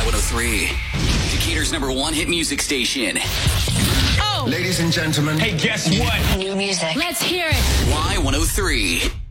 Y103. Decatur's #1 hit music station. Oh! Ladies and gentlemen. Hey, guess what? New music. Let's hear it. Y103.